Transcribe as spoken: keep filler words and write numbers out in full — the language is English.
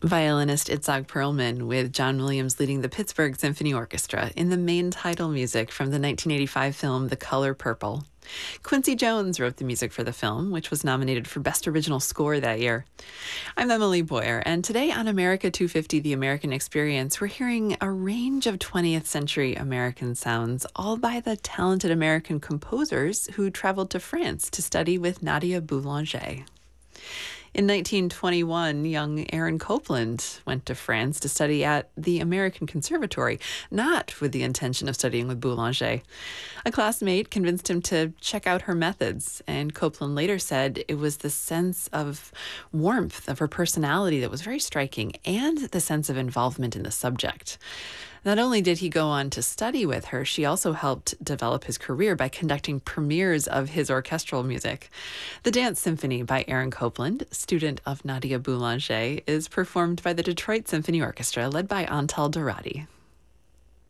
Violinist Itzhak Perlman, with John Williams leading the Pittsburgh Symphony Orchestra in the main title music from the nineteen eighty-five film The Color Purple. Quincy Jones wrote the music for the film, which was nominated for Best Original Score that year. I'm Emily Boyer, and today on America two fifty, The American Experience, we're hearing a range of twentieth century American sounds, all by the talented American composers who traveled to France to study with Nadia Boulanger. In nineteen twenty-one, young Aaron Copland went to France to study at the American Conservatory, not with the intention of studying with Boulanger. A classmate convinced him to check out her methods, and Copland later said it was the sense of warmth of her personality that was very striking, and the sense of involvement in the subject. Not only did he go on to study with her, she also helped develop his career by conducting premieres of his orchestral music. The Dance Symphony by Aaron Copland, student of Nadia Boulanger, is performed by the Detroit Symphony Orchestra, led by Antal Dorati.